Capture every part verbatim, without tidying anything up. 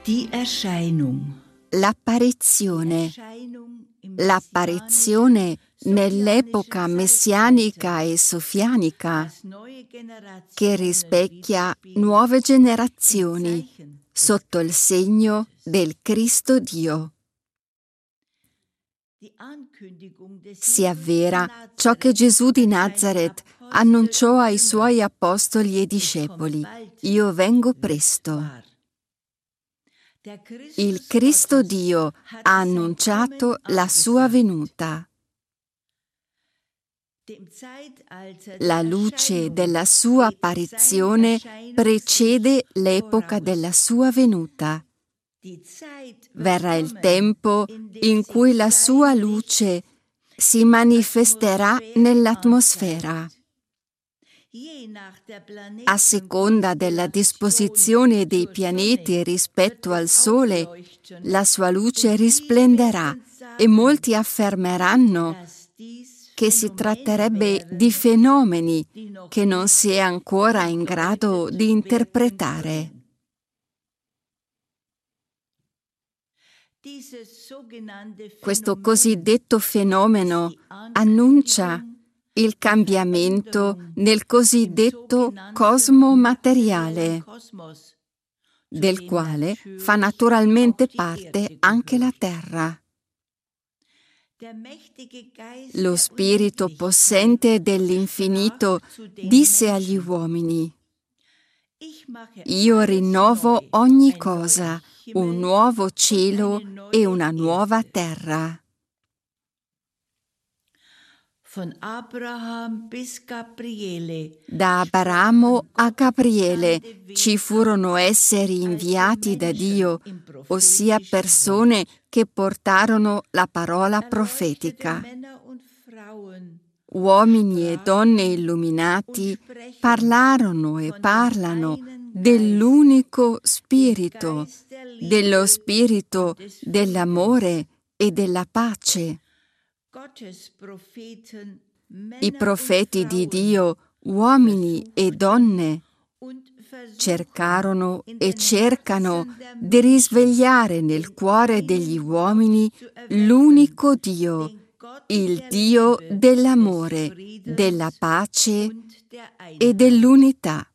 Die Erscheinung. L'apparizione. L'apparizione nell'epoca messianica e sofianica che rispecchia nuove generazioni sotto il segno del Cristo Dio. Si avvera ciò che Gesù di Nazaret annunciò ai suoi apostoli e discepoli: io vengo presto. Il Cristo Dio ha annunciato la sua venuta. La luce della sua apparizione precede l'epoca della sua venuta. Verrà il tempo in cui la sua luce si manifesterà nell'atmosfera. A seconda della disposizione dei pianeti rispetto al Sole, la sua luce risplenderà e molti affermeranno che si tratterebbe di fenomeni che non si è ancora in grado di interpretare. Questo cosiddetto fenomeno annuncia il cambiamento nel cosiddetto cosmo materiale, del quale fa naturalmente parte anche la Terra. Lo spirito possente dell'infinito disse agli uomini: io rinnovo ogni cosa, un nuovo cielo e una nuova terra. Da Abramo a Gabriele ci furono esseri inviati da Dio, ossia persone che portarono la parola profetica. Uomini e donne illuminati parlarono e parlano dell'unico Spirito, dello Spirito dell'amore e della pace. I profeti di Dio, uomini e donne, cercarono e cercano di risvegliare nel cuore degli uomini l'unico Dio, il Dio dell'amore, della pace e dell'unità.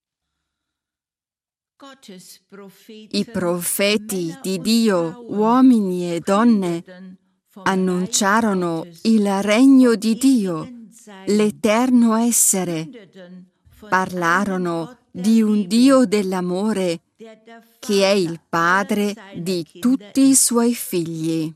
I profeti di Dio, uomini e donne, annunciarono il regno di Dio, l'eterno essere. Parlarono di un Dio dell'amore che è il Padre di tutti i suoi figli.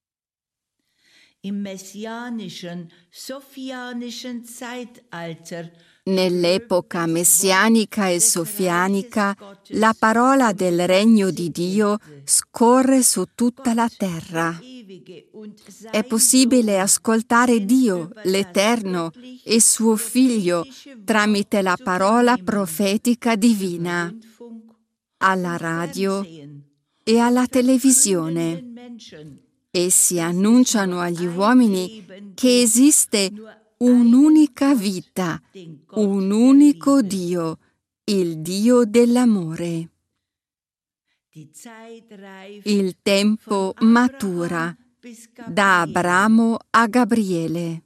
Nell'epoca messianica e sofianica, la parola del regno di Dio scorre su tutta la terra. È possibile ascoltare Dio, l'Eterno, e suo Figlio tramite la parola profetica divina, alla radio e alla televisione. Essi annunciano agli uomini che esiste un'unica vita, un unico Dio, il Dio dell'amore. Il tempo matura da Abramo a Gabriele.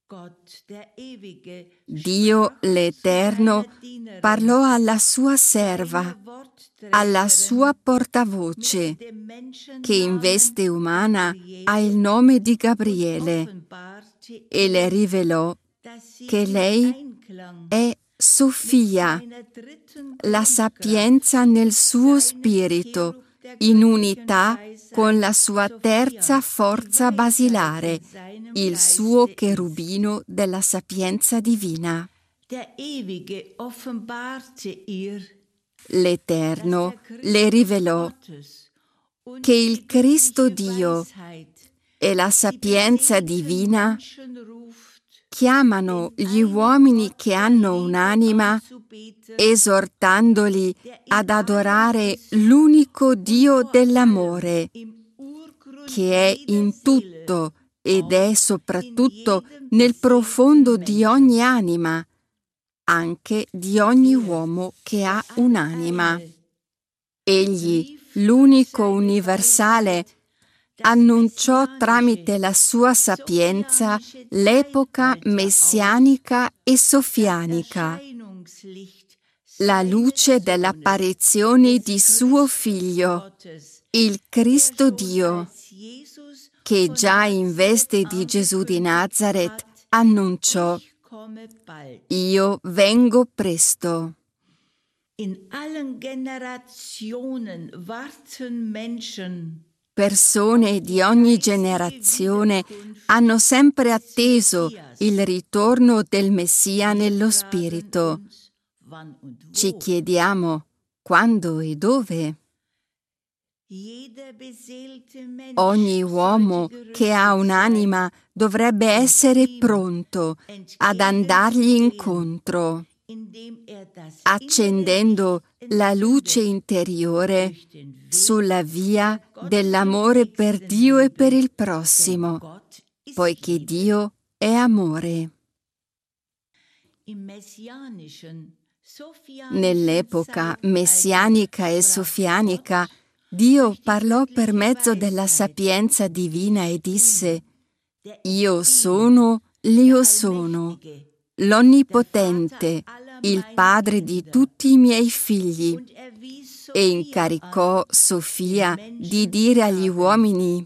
Dio l'Eterno parlò alla sua serva, alla sua portavoce, che in veste umana ha il nome di Gabriele, e le rivelò che lei è Sofia, la sapienza nel suo spirito, in unità con la sua terza forza basilare, il suo cherubino della sapienza divina. L'Eterno le rivelò che il Cristo Dio e la sapienza divina chiamano gli uomini che hanno un'anima, esortandoli ad adorare l'unico Dio dell'amore, che è in tutto ed è soprattutto nel profondo di ogni anima, anche di ogni uomo che ha un'anima. Egli, l'unico universale, annunciò tramite la sua sapienza l'epoca messianica e sofianica, la luce dell'apparizione di suo Figlio, il Cristo Dio, che già in veste di Gesù di Nazaret annunciò: Io vengo presto. In allen Generationen warten Menschen. Persone di ogni generazione hanno sempre atteso il ritorno del Messia nello Spirito. Ci chiediamo quando e dove. Ogni uomo che ha un'anima dovrebbe essere pronto ad andargli incontro, accendendo la luce interiore sulla via dell'amore per Dio e per il prossimo, poiché Dio è amore. Nell'epoca messianica e sofianica, Dio parlò per mezzo della sapienza divina e disse: Io sono l'Io sono, l'Onnipotente, il Padre di tutti i miei figli, e incaricò Sofia di dire agli uomini: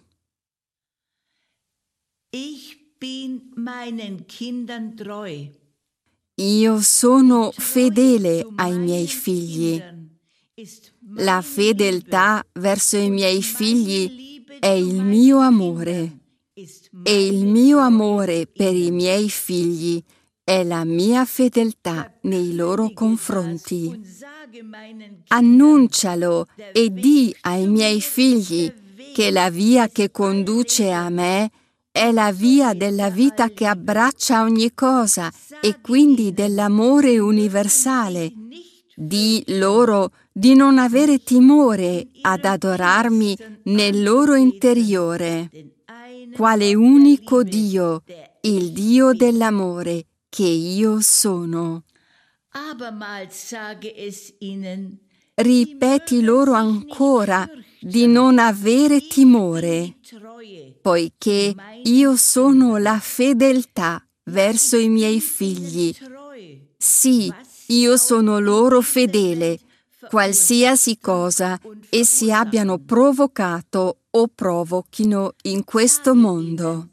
Ich bin meinen Kindern treu. Io sono fedele ai miei figli. La fedeltà verso i miei figli è il mio amore, e il mio amore per i miei figli è la mia fedeltà nei loro confronti. Annuncialo e di ai miei figli che la via che conduce a me è la via della vita che abbraccia ogni cosa e quindi dell'amore universale. Di loro di non avere timore ad adorarmi nel loro interiore, quale unico Dio, il Dio dell'amore che io sono. Ripeti loro ancora di non avere timore, poiché io sono la fedeltà verso i miei figli. Sì, io sono loro fedele, qualsiasi cosa essi abbiano provocato o provochino in questo mondo.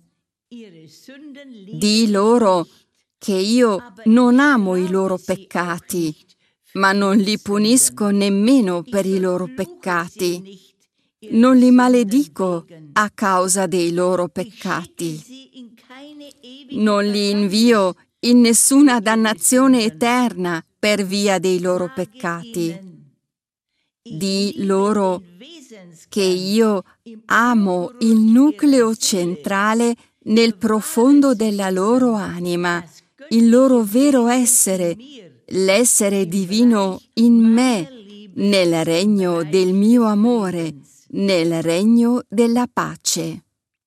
Di loro che io non amo i loro peccati, ma non li punisco nemmeno per i loro peccati. Non li maledico a causa dei loro peccati. Non li invio in nessuna dannazione eterna per via dei loro peccati. Di loro che io amo il nucleo centrale nel profondo della loro anima, il loro vero essere, l'essere divino in me, nel regno del mio amore, nel regno della pace.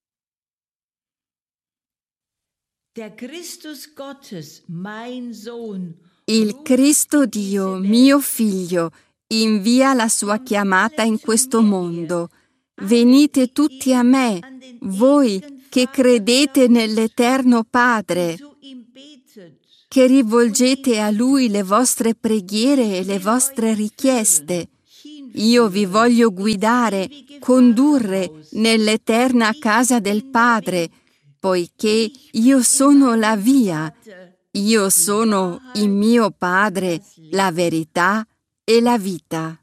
Il Cristo Dio, mio Figlio, invia la sua chiamata in questo mondo. Venite tutti a me, voi che credete nell'Eterno Padre, che rivolgete a Lui le vostre preghiere e le vostre richieste. Io vi voglio guidare, condurre nell'eterna casa del Padre, poiché io sono la via, io sono il mio Padre, la verità e la vita.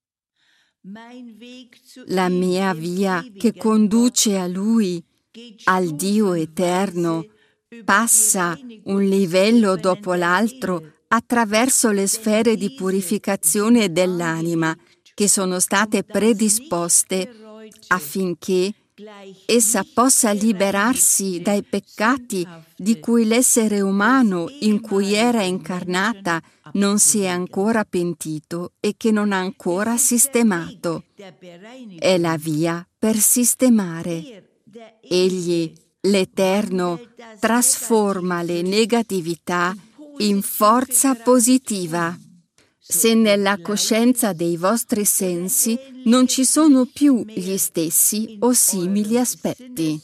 La mia via che conduce a Lui, al Dio eterno, passa un livello dopo l'altro attraverso le sfere di purificazione dell'anima che sono state predisposte affinché essa possa liberarsi dai peccati di cui l'essere umano in cui era incarnata non si è ancora pentito e che non ha ancora sistemato. È la via per sistemare. Egli, l'Eterno, trasforma le negatività in forza positiva. se nella coscienza dei vostri sensi non ci sono più gli stessi o simili aspetti.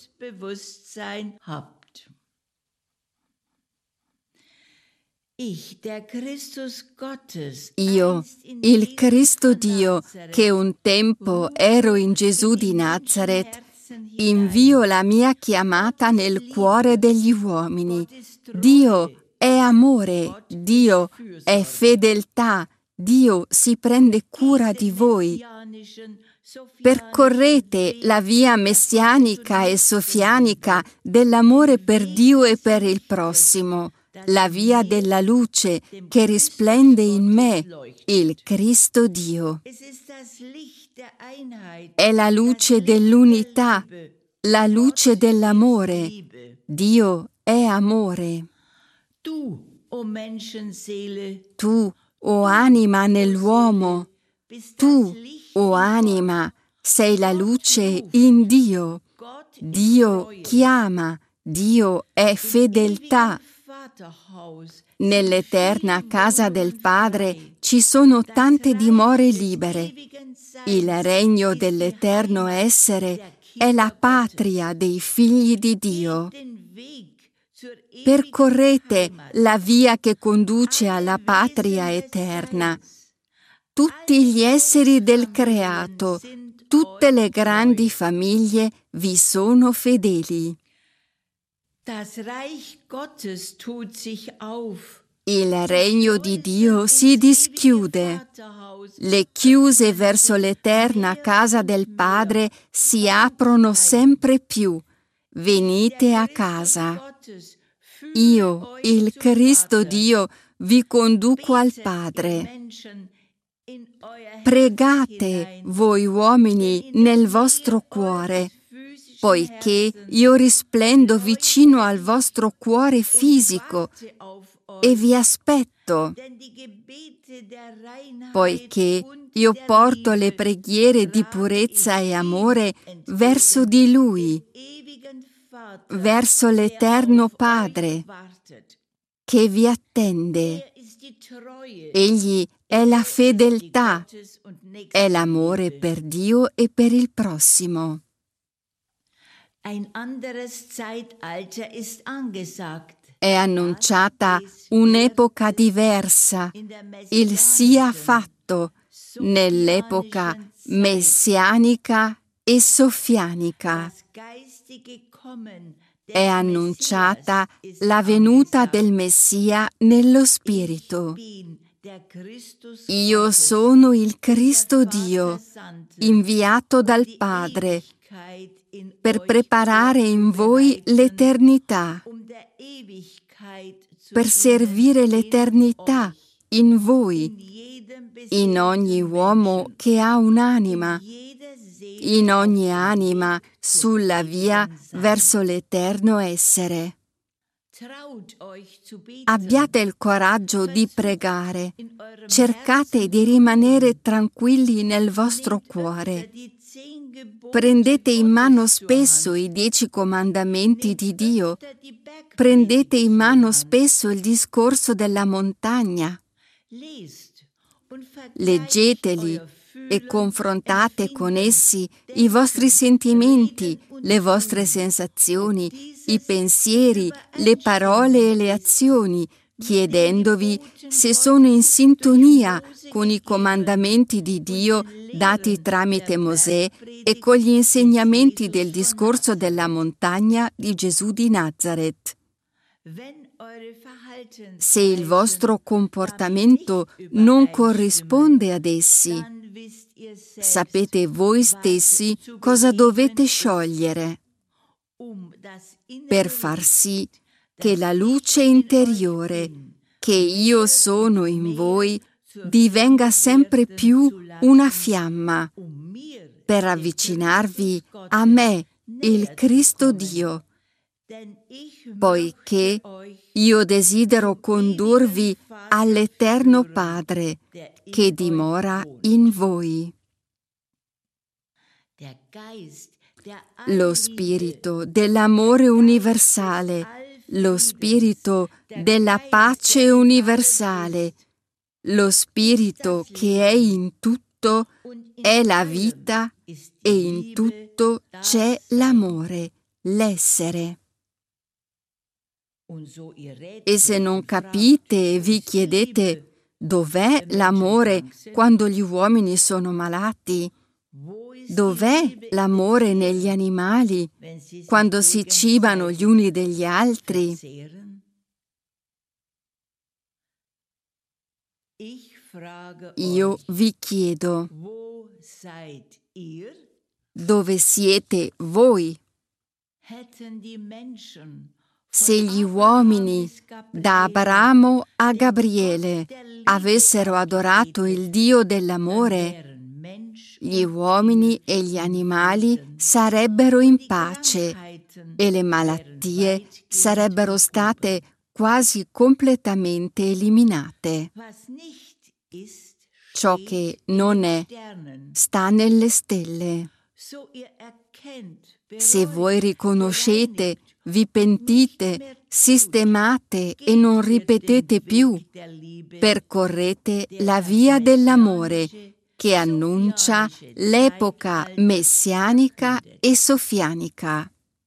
Io, il Cristo Dio, che un tempo ero in Gesù di Nazaret, invio la mia chiamata nel cuore degli uomini. Dio è amore, Dio è fedeltà, Dio si prende cura di voi. Percorrete la via messianica e sofianica dell'amore per Dio e per il prossimo, la via della luce che risplende in me, il Cristo Dio. È la luce dell'unità, la luce dell'amore. Dio è amore. Tu, o anima nell'uomo, tu, o anima, sei la luce in Dio. Dio chiama, Dio è fedeltà. Nell'eterna casa del Padre ci sono tante dimore libere. Il regno dell'eterno essere è la patria dei figli di Dio. Percorrete la via che conduce alla patria eterna. Tutti gli esseri del creato, tutte le grandi famiglie vi sono fedeli. Il regno di Dio si dischiude. Le chiuse verso l'eterna casa del Padre si aprono sempre più. Venite a casa. Io, il Cristo Dio, vi conduco al Padre. Pregate, voi uomini, nel vostro cuore, poiché io risplendo vicino al vostro cuore fisico e vi aspetto, poiché io porto le preghiere di purezza e amore verso di Lui, verso l'Eterno Padre, che vi attende. Egli è la fedeltà, è l'amore per Dio e per il prossimo. È annunciata un'epoca diversa, il sia fatto, nell'epoca messianica e sofianica. È annunciata la venuta del Messia nello Spirito. Io sono il Cristo Dio, inviato dal Padre, per preparare in voi l'eternità, per servire l'eternità in voi, in ogni uomo che ha un'anima, in ogni anima sulla via verso l'eterno essere. Abbiate il coraggio di pregare, cercate di rimanere tranquilli nel vostro cuore. Prendete in mano spesso i dieci comandamenti di Dio, prendete in mano spesso il discorso della montagna. Leggeteli e confrontate con essi i vostri sentimenti, le vostre sensazioni, i pensieri, le parole e le azioni, chiedendovi se sono in sintonia con i comandamenti di Dio dati tramite Mosè e con gli insegnamenti del discorso della montagna di Gesù di Nazaret. Se il vostro comportamento non corrisponde ad essi, sapete voi stessi cosa dovete sciogliere per far sì che la luce interiore che io sono in voi divenga sempre più una fiamma per avvicinarvi a me, il Cristo Dio, poiché io desidero condurvi all'Eterno Padre che dimora in voi. Lo spirito dell'amore universale, lo spirito della pace universale, Lo Spirito che è in tutto è la vita e in tutto c'è l'amore, l'essere. E se non capite e vi chiedete dov'è l'amore quando gli uomini sono malati, dov'è l'amore negli animali quando si cibano gli uni degli altri? Io vi chiedo, dove siete voi? Se gli uomini, da Abramo a Gabriele, avessero adorato il Dio dell'amore, gli uomini e gli animali sarebbero in pace e le malattie sarebbero state quasi completamente eliminate. Ciò che non è sta nelle stelle. Se voi riconoscete, vi pentite, sistemate e non ripetete più, percorrete la via dell'amore che annuncia l'epoca messianica e sofianica.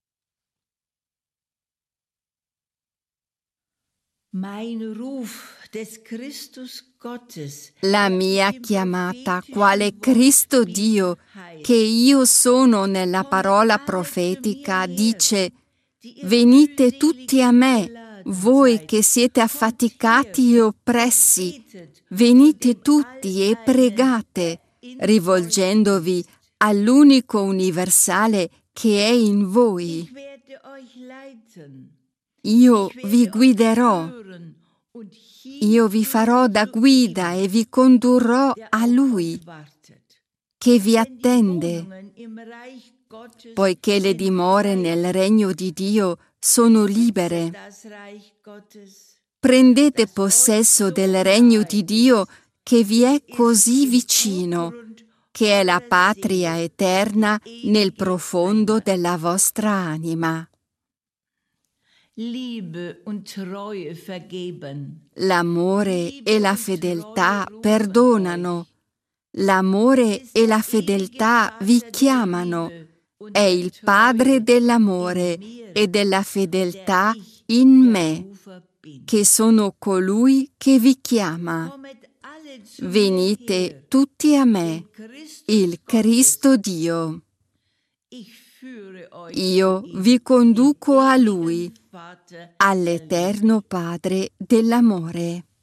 La mia chiamata quale Cristo Dio, che io sono nella parola profetica, dice: venite tutti a me, voi che siete affaticati e oppressi, venite tutti e pregate, rivolgendovi all'unico universale che è in voi. Io vi guiderò, io vi farò da guida e vi condurrò a Lui, che vi attende, poiché le dimore nel regno di Dio sono libere. Prendete possesso del regno di Dio che vi è così vicino, che è la patria eterna nel profondo della vostra anima. L'amore e la fedeltà perdonano. L'amore e la fedeltà vi chiamano. È il Padre dell'amore e della fedeltà in me, che sono colui che vi chiama. Venite tutti a me, il Cristo Dio. Io vi conduco a Lui, all'Eterno Padre dell'amore.